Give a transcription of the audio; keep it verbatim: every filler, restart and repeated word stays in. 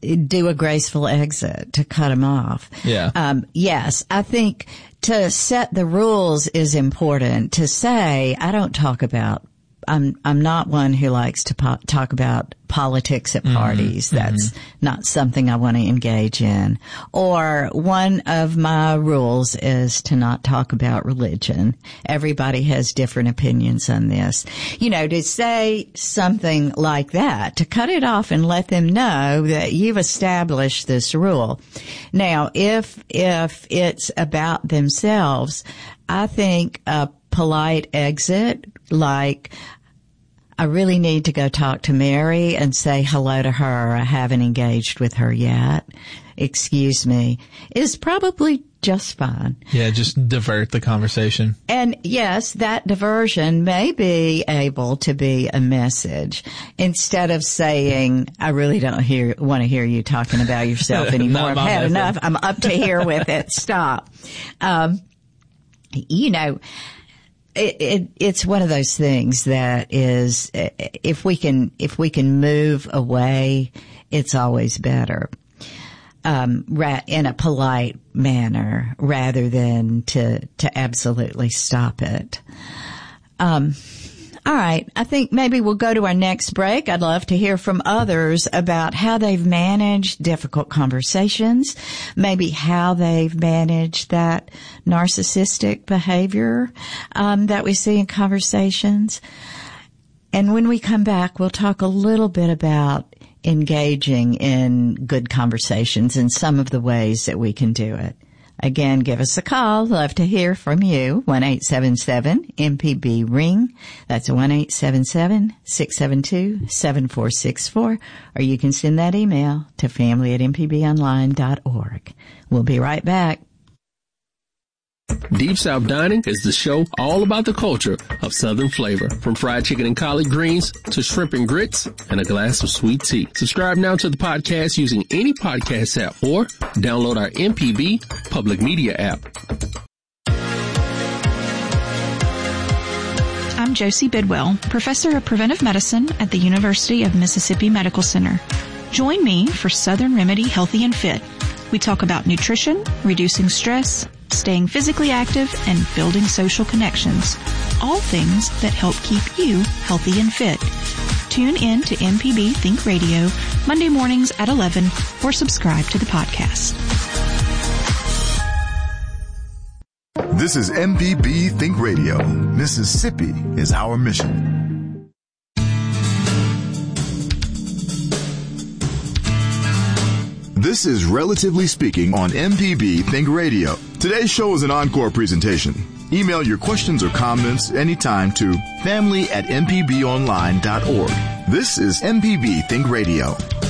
do a graceful exit, to cut them off. Yeah. Um, yes, I think to set the rules is important. To say, I don't talk about, I'm, I'm not one who likes to po- talk about politics at parties. Mm-hmm. That's mm-hmm. not something I want to engage in. Or one of my rules is to not talk about religion. Everybody has different opinions on this. You know, to say something like that, to cut it off and let them know that you've established this rule. Now, if, if it's about themselves, I think a polite exit, like, I really need to go talk to Mary and say hello to her. I haven't engaged with her yet. Excuse me, is probably just fine. Yeah, just divert the conversation. And yes, that diversion may be able to be a message instead of saying, I really don't hear, want to hear you talking about yourself anymore. I've had enough. I'm up to here with it. Stop. Um, you know, It, it, it's one of those things that is, if we can, if we can move away, it's always better. Um, ra- in a polite manner rather than to, to absolutely stop it. Um, all right. I think maybe we'll go to our next break. I'd love to hear from others about how they've managed difficult conversations, maybe how they've managed that narcissistic behavior um, that we see in conversations. And when we come back, we'll talk a little bit about engaging in good conversations and some of the ways that we can do it. Again, give us a call. Love to hear from you. one eight seven seven M P B ring. That's one eight seven seven six seven two seven four six four. Or you can send that email to family at m p b online dot org. We'll be right back. Deep South Dining is the show all about the culture of Southern flavor, from fried chicken and collard greens to shrimp and grits and a glass of sweet tea. Subscribe now to the podcast using any podcast app or download our M P B public media app. I'm Josie Bidwell, professor of preventive medicine at the University of Mississippi Medical Center. Join me for Southern Remedy Healthy and Fit. We talk about nutrition, reducing stress, staying physically active, and building social connections. All things that help keep you healthy and fit. Tune in to M P B Think Radio Monday mornings at eleven or subscribe to the podcast. This is M P B Think Radio. Mississippi is our mission. This is Relatively Speaking on M P B Think Radio. Today's show is an encore presentation. Email your questions or comments anytime to family at m p b online dot org. This is M P B Think Radio.